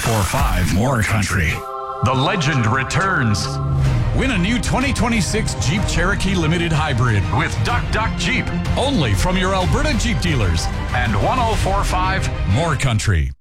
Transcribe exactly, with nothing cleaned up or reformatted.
four five More Country. The legend returns. Win a new twenty twenty-six Jeep Cherokee Limited Hybrid with Duck Duck Jeep. Only from your Alberta Jeep dealers. And one oh four point five More Country.